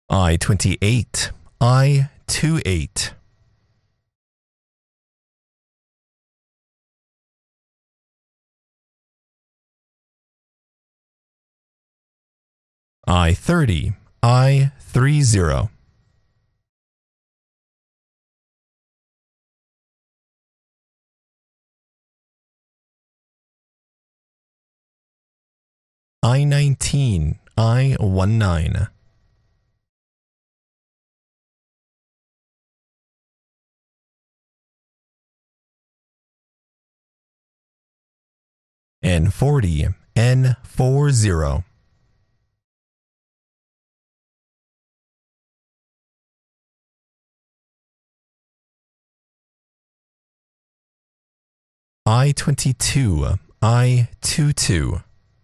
I-28, I-28. I-30, I-30. I-19, I-19. N40, N40. I-22, I-22.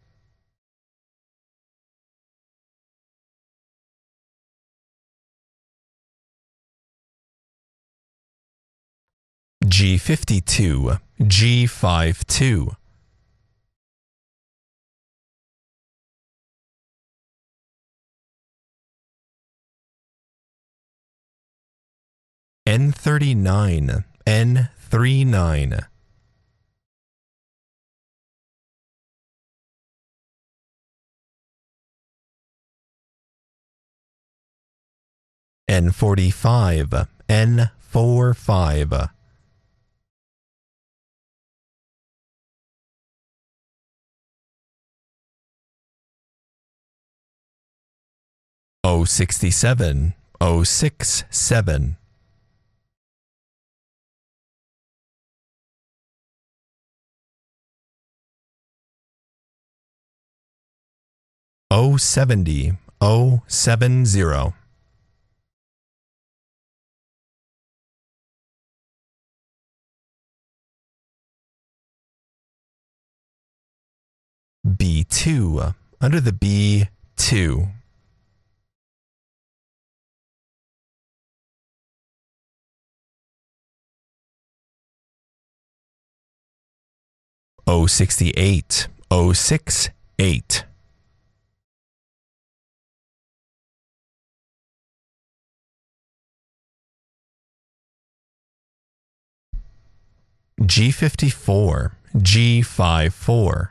G52, G52. N39, N39. N45, N45. O67, O67. O70, O70. B2, under the B2. O68, O68. G54, G54.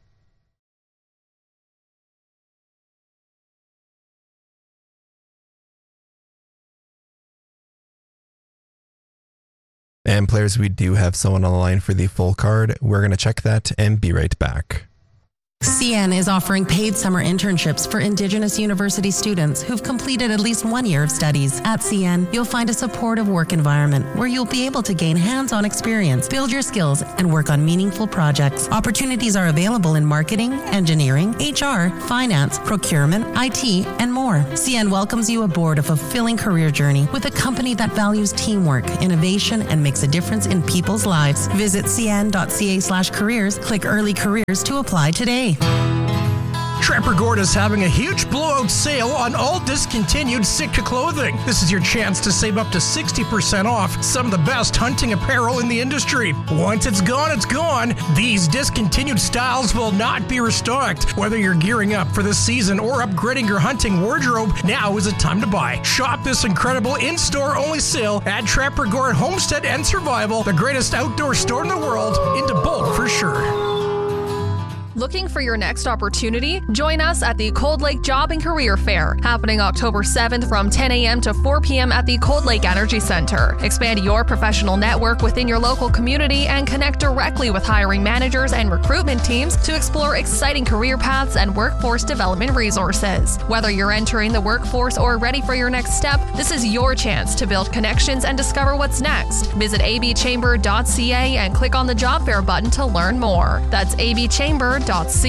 And players, we do have someone on the line for the full card. We're going to check that and be right back. CN is offering paid summer internships for Indigenous university students who've completed at least 1 year of studies. At CN, you'll find a supportive work environment where you'll be able to gain hands-on experience, build your skills, and work on meaningful projects. Opportunities are available in marketing, engineering, HR, finance, procurement, IT, and more. CN welcomes you aboard a fulfilling career journey with a company that values teamwork, innovation, and makes a difference in people's lives. Visit cn.ca/careers, click Early Careers to apply today. Trapper Gord is having a huge blowout sale on all discontinued Sitka clothing. This is your chance to save up to 60% off some of the best hunting apparel in the industry. Once it's gone, it's gone. These discontinued styles will not be restocked. Whether you're gearing up for this season or upgrading your hunting wardrobe, now is the time to buy. Shop this incredible in-store only sale at Trapper Gord Homestead and Survival, the greatest outdoor store in the world, into bulk for sure. Looking for your next opportunity? Join us at the Cold Lake Job and Career Fair, happening October 7th from 10 a.m. to 4 p.m. at the Cold Lake Energy Center. Expand your professional network within your local community and connect directly with hiring managers and recruitment teams to explore exciting career paths and workforce development resources. Whether you're entering the workforce or ready for your next step, this is your chance to build connections and discover what's next. Visit abchamber.ca and click on the job fair button to learn more. That's abchamber.ca.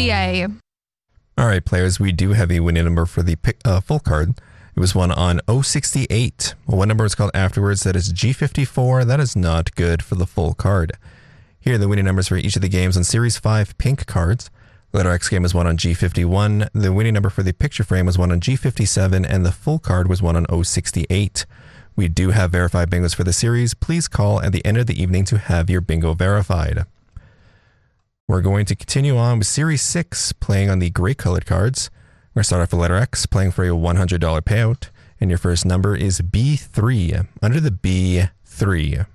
All right, players, we do have a winning number for the full card. It was one on 068. One number is called afterwards. That is G54. That is not good for the full card. Here are the winning numbers for each of the games on Series 5 pink cards. The letter X game was one on G51. The winning number for the picture frame was one on G57, and the full card was one on 068. We do have verified bingos for the series. Please call at the end of the evening to have your bingo verified. We're going to continue on with Series 6, playing on the gray colored cards. We're going to start off with letter X, playing for a $100 payout. And your first number is B3. Under the B3.